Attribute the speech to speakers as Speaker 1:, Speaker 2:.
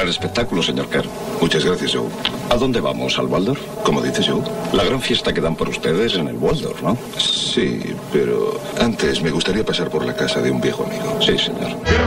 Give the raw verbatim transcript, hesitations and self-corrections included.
Speaker 1: gran espectáculo, señor Kern.
Speaker 2: Muchas gracias, Joe.
Speaker 1: ¿A dónde vamos? ¿Al Waldorf?
Speaker 2: ¿Cómo dices, Joe?
Speaker 1: La gran fiesta que dan por ustedes en el Waldorf, ¿no?
Speaker 2: Sí, pero antes me gustaría pasar por la casa de un viejo amigo.
Speaker 1: Sí, señor.